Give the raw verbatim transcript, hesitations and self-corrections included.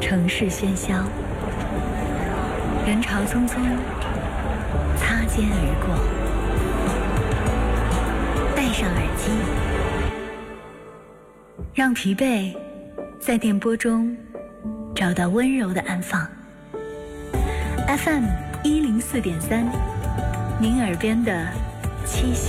城市喧嚣，人潮匆匆，擦肩而过。戴上耳机，让疲惫在电波中找到温柔的安放。F M 一零四点三，您耳边的七夕。